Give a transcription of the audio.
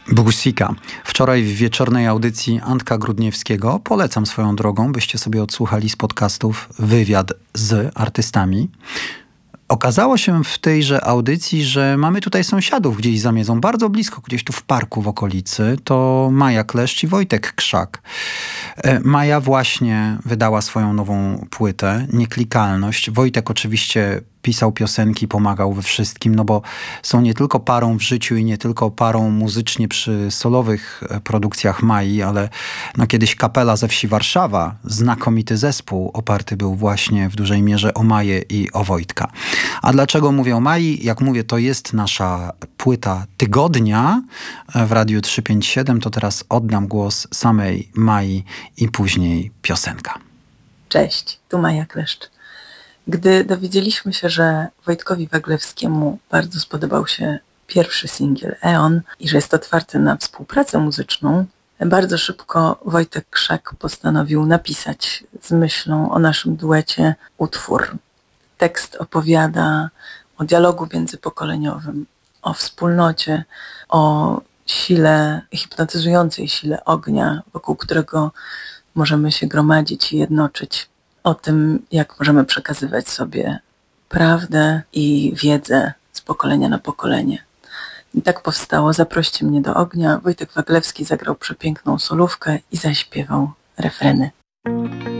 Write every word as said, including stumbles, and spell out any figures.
Bugusika. Wczoraj w wieczornej audycji Antka Grudniewskiego, polecam swoją drogą, byście sobie odsłuchali z podcastów wywiad z artystami. Okazało się w tejże audycji, że mamy tutaj sąsiadów gdzieś za Miedzą, bardzo blisko, gdzieś tu w parku w okolicy. To Maja Kleszcz i Wojtek Krzak. Maja właśnie wydała swoją nową płytę, Nieklikalność. Wojtek oczywiście pisał piosenki, pomagał we wszystkim, no bo są nie tylko parą w życiu i nie tylko parą muzycznie przy solowych produkcjach Mai, ale no kiedyś kapela ze wsi Warszawa, znakomity zespół, oparty był właśnie w dużej mierze o Maję i o Wojtka. A dlaczego mówię o Mai? Jak mówię, to jest nasza płyta tygodnia w Radiu trzysta pięćdziesiąt siedem, to teraz oddam głos samej Mai i później piosenka. Cześć, tu Maja Kleszcz. Gdy dowiedzieliśmy się, że Wojtkowi Waglewskiemu bardzo spodobał się pierwszy singiel Eon i że jest otwarty na współpracę muzyczną, bardzo szybko Wojtek Krzak postanowił napisać z myślą o naszym duecie utwór. Tekst opowiada o dialogu międzypokoleniowym, o wspólnocie, o sile, hipnotyzującej sile ognia, wokół którego możemy się gromadzić i jednoczyć. O tym, jak możemy przekazywać sobie prawdę i wiedzę z pokolenia na pokolenie. I tak powstało Zaproście mnie do ognia. Wojtek Waglewski zagrał przepiękną solówkę i zaśpiewał refreny.